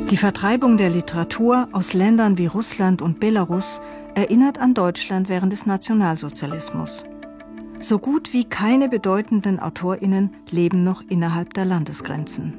Die Vertreibung der Literatur aus Ländern wie Russland und Belarus erinnert an Deutschland während des Nationalsozialismus. So gut wie keine bedeutenden AutorInnen leben noch innerhalb der Landesgrenzen.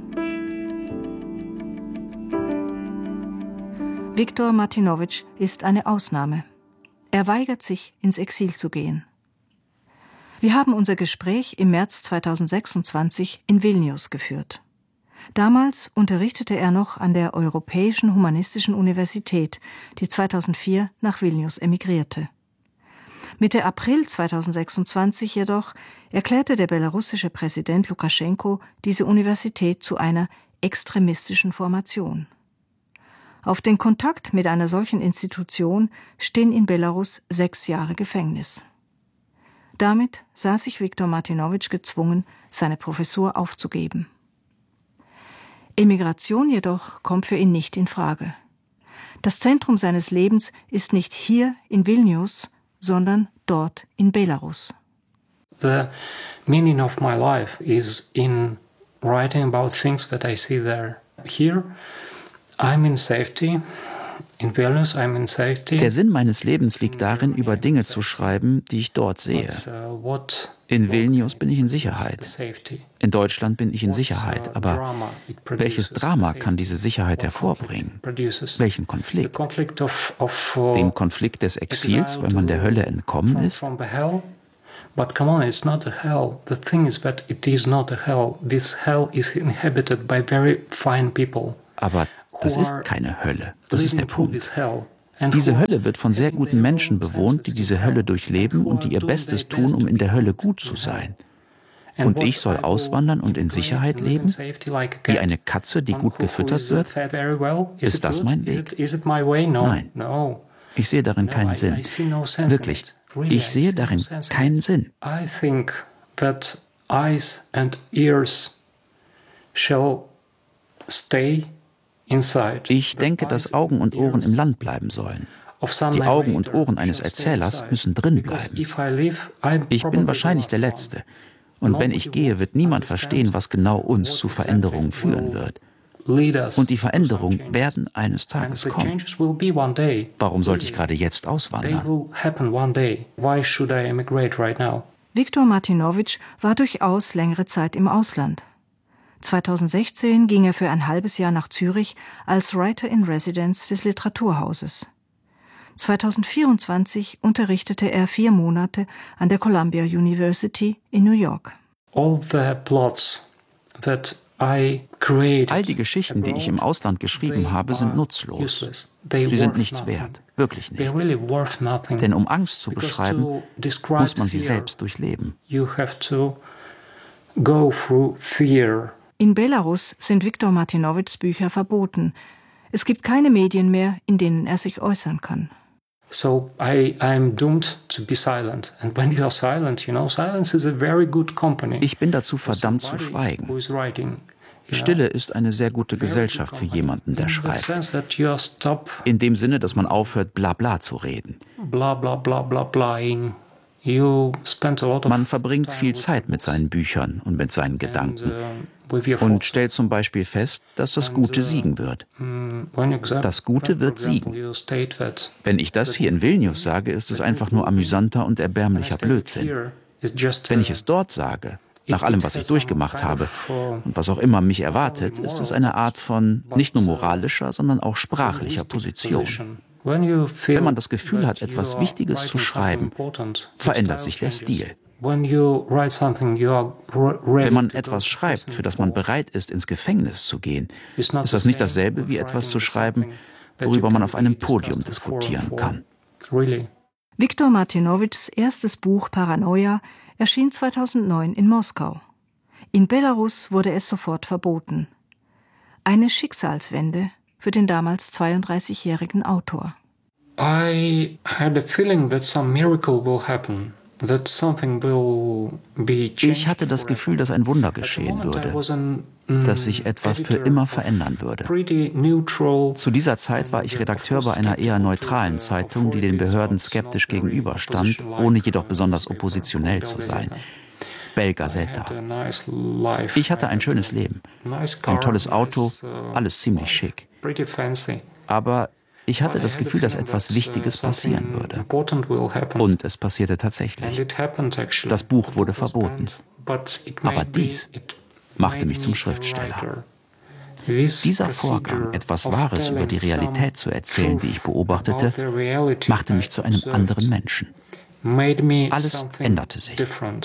Wiktor Martinowitsch ist eine Ausnahme. Er weigert sich, ins Exil zu gehen. Wir haben unser Gespräch im März 2026 in Vilnius geführt. Damals unterrichtete er noch an der Europäischen Humanistischen Universität, die 2004 nach Vilnius emigrierte. Mitte April 2026 jedoch erklärte der belarussische Präsident Lukaschenko diese Universität zu einer extremistischen Formation. Auf den Kontakt mit einer solchen Institution stehen in Belarus 6 Jahre Gefängnis. Damit sah sich Wiktor Martinowitsch gezwungen, seine Professur aufzugeben. Emigration jedoch kommt für ihn nicht in Frage. Das Zentrum seines Lebens ist nicht hier in Vilnius, sondern dort in Belarus. The meaning of my life is in writing about things that I see there. Here, I'm in safety. In Vilnius, I'm in safety. Der Sinn meines Lebens liegt darin, über Dinge zu schreiben, die ich dort sehe. In Vilnius bin ich in Sicherheit. In Deutschland bin ich in Sicherheit. Aber welches Drama kann diese Sicherheit hervorbringen? Welchen Konflikt? Den Konflikt des Exils, weil man der Hölle entkommen ist? But come on, it's not a hell. The thing is that it is not a hell. This hell is inhabited by very fine people. Aber das ist keine Hölle. Das ist der Punkt. Diese Hölle wird von sehr guten Menschen bewohnt, die diese Hölle durchleben und die ihr Bestes tun, um in der Hölle gut zu sein. Und ich soll auswandern und in Sicherheit leben? Wie eine Katze, die gut gefüttert wird? Ist das mein Weg? Nein. Ich sehe darin keinen Sinn. Wirklich. Ich sehe darin keinen Sinn. I think that eyes and ears shall stay. Ich denke, dass Augen und Ohren im Land bleiben sollen. Die Augen und Ohren eines Erzählers müssen drin bleiben. Ich bin wahrscheinlich der Letzte. Und wenn ich gehe, wird niemand verstehen, was genau uns zu Veränderungen führen wird. Und die Veränderungen werden eines Tages kommen. Warum sollte ich gerade jetzt auswandern? Wiktor Martinowitsch war durchaus längere Zeit im Ausland. 2016 ging er für ein halbes Jahr nach Zürich als Writer in Residence des Literaturhauses. 2024 unterrichtete er 4 Monate an der Columbia University in New York. All die Geschichten, die ich im Ausland geschrieben habe, sind nutzlos. Sie sind nichts wert, wirklich nicht. Denn um Angst zu beschreiben, muss man sie selbst durchleben. In Belarus sind Wiktor Martinowitschs Bücher verboten. Es gibt keine Medien mehr, in denen er sich äußern kann. So I'm doomed to be silent. And when you are silent, silence is a very good company. Ich bin dazu verdammt zu schweigen. Stille ist eine sehr gute Gesellschaft für jemanden, der schreibt. In dem Sinne, dass man aufhört, bla bla zu reden. Man verbringt viel Zeit mit seinen Büchern und mit seinen Gedanken und stellt zum Beispiel fest, dass das Gute siegen wird. Das Gute wird siegen. Wenn ich das hier in Vilnius sage, ist es einfach nur amüsanter und erbärmlicher Blödsinn. Wenn ich es dort sage, nach allem, was ich durchgemacht habe und was auch immer mich erwartet, ist es eine Art von nicht nur moralischer, sondern auch sprachlicher Position. Wenn man das Gefühl hat, etwas Wichtiges zu schreiben, verändert sich der Stil. Wenn man etwas schreibt, für das man bereit ist, ins Gefängnis zu gehen, ist das nicht dasselbe wie etwas zu schreiben, worüber man auf einem Podium diskutieren kann. Wiktor Martinowitschs erstes Buch Paranoia erschien 2009 in Moskau. In Belarus wurde es sofort verboten. Eine Schicksalswende für den damals 32-jährigen Autor. I had a feeling that some miracle will happen. Ich hatte das Gefühl, dass ein Wunder geschehen würde, dass sich etwas für immer verändern würde. Zu dieser Zeit war ich Redakteur bei einer eher neutralen Zeitung, die den Behörden skeptisch gegenüberstand, ohne jedoch besonders oppositionell zu sein. Bell Gazeta. Ich hatte ein schönes Leben, ein tolles Auto, alles ziemlich schick. Aber ich hatte das Gefühl, dass etwas Wichtiges passieren würde. Und es passierte tatsächlich. Das Buch wurde verboten. Aber dies machte mich zum Schriftsteller. Dieser Vorgang, etwas Wahres über die Realität zu erzählen, die ich beobachtete, machte mich zu einem anderen Menschen. Alles änderte sich.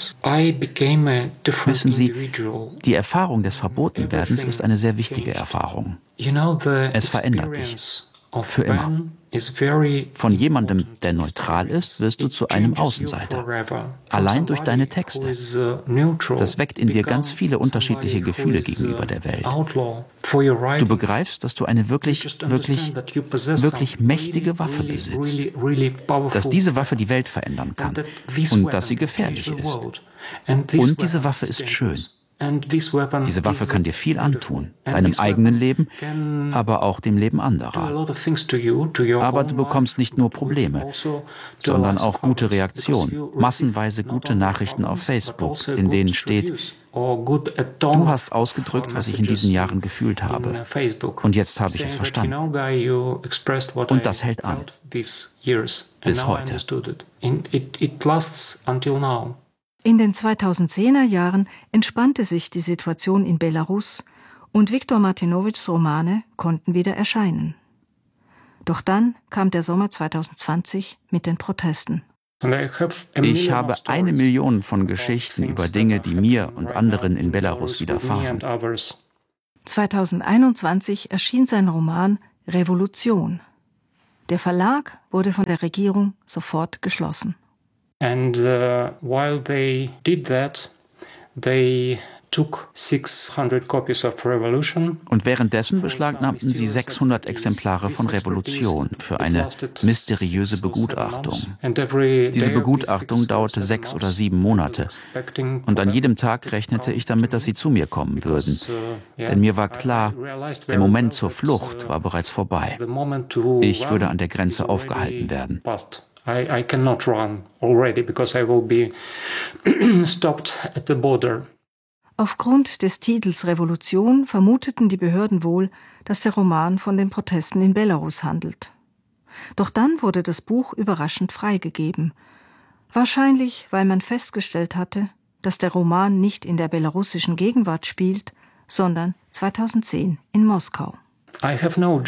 Wissen Sie, die Erfahrung des Verbotenwerdens ist eine sehr wichtige Erfahrung. Es verändert dich. Für immer. Von jemandem, der neutral ist, wirst du zu einem Außenseiter. Allein durch deine Texte. Das weckt in dir ganz viele unterschiedliche Gefühle gegenüber der Welt. Du begreifst, dass du eine wirklich mächtige Waffe besitzt. Dass diese Waffe die Welt verändern kann. Und dass sie gefährlich ist. Und diese Waffe ist schön. Diese Waffe kann dir viel antun, deinem eigenen Leben, aber auch dem Leben anderer. Aber du bekommst nicht nur Probleme, sondern auch gute Reaktionen, massenweise gute Nachrichten auf Facebook, in denen steht: Du hast ausgedrückt, was ich in diesen Jahren gefühlt habe. Und jetzt habe ich es verstanden. Und das hält an. Bis heute. In den 2010er Jahren entspannte sich die Situation in Belarus und Wiktor Martinowitschs Romane konnten wieder erscheinen. Doch dann kam der Sommer 2020 mit den Protesten. Ich habe 1 Million von Geschichten über Dinge, die mir und anderen in Belarus widerfahren. 2021 erschien sein Roman Revolution. Der Verlag wurde von der Regierung sofort geschlossen. And while they did that, they took 600 copies of Revolution. Und währenddessen beschlagnahmten sie 600 Exemplare von Revolution für eine mysteriöse Begutachtung. Diese Begutachtung dauerte 6 oder 7 Monate. Und an jedem Tag rechnete ich damit, dass sie zu mir kommen würden. Denn mir war klar, der Moment zur Flucht war bereits vorbei. Ich würde an der Grenze aufgehalten werden. I cannot run already because I will be stopped at the border. Aufgrund des Titels Revolution vermuteten die Behörden wohl, dass der Roman von den Protesten in Belarus handelt. Doch dann wurde das Buch überraschend freigegeben. Wahrscheinlich, weil man festgestellt hatte, dass der Roman nicht in der belarussischen Gegenwart spielt, sondern 2010 in Moskau. Ich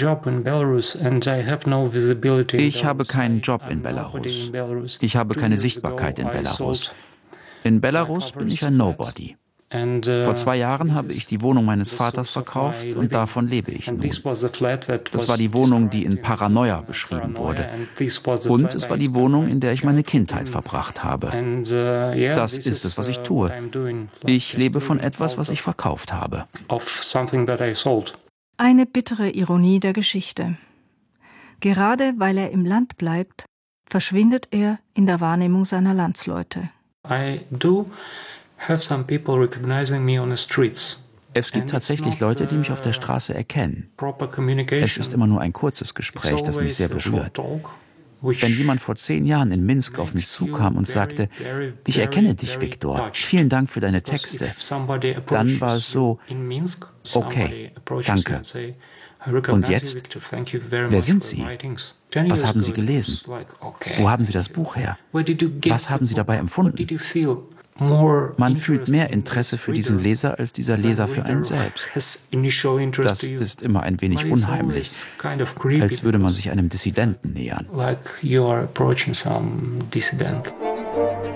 habe keinen Job in Belarus. Ich habe keine Sichtbarkeit in Belarus. In Belarus bin ich ein Nobody. Vor 2 Jahren habe ich die Wohnung meines Vaters verkauft und davon lebe ich nun. Das war die Wohnung, die in Paranoia beschrieben wurde. Und es war die Wohnung, in der ich meine Kindheit verbracht habe. Das ist es, was ich tue. Ich lebe von etwas, was ich verkauft habe. Eine bittere Ironie der Geschichte. Gerade weil er im Land bleibt, verschwindet er in der Wahrnehmung seiner Landsleute. Es gibt tatsächlich Leute, die mich auf der Straße erkennen. Es ist immer nur ein kurzes Gespräch, das mich sehr berührt. Wenn jemand vor 10 Jahren in Minsk auf mich zukam und sagte: Ich erkenne dich, Viktor, vielen Dank für deine Texte, dann war es so: Okay, danke. Und jetzt? Wer sind Sie? Was haben Sie gelesen? Wo haben Sie das Buch her? Was haben Sie dabei empfunden? Man fühlt mehr Interesse für diesen Leser als dieser Leser für einen selbst. Das ist immer ein wenig unheimlich, als würde man sich einem Dissidenten nähern. Like you are approaching some dissident.